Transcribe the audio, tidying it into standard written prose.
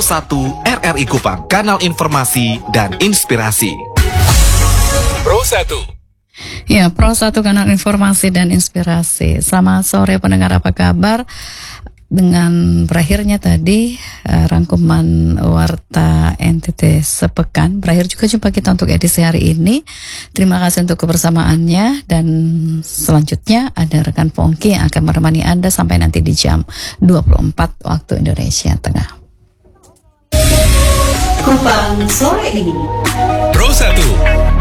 Pro 1 RRI Kupang, kanal informasi dan inspirasi. Pro 1. Ya, Pro 1 kanal informasi dan inspirasi. Selamat sore pendengar, apa kabar? Dengan berakhirnya tadi rangkuman Warta NTT sepekan, berakhir juga jumpa kita untuk edisi hari ini. Terima kasih untuk kebersamaannya, dan selanjutnya ada rekan Pongki yang akan menemani Anda sampai nanti di jam 24 waktu Indonesia Tengah. Kupang sore ini. Pro 1.